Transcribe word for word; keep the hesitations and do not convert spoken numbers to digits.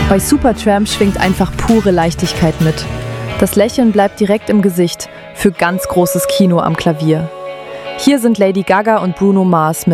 Bei Supertramp schwingt einfach pure Leichtigkeit mit. Das Lächeln bleibt direkt im Gesicht für ganz großes Kino am Klavier. Hier sind Lady Gaga und Bruno Mars mit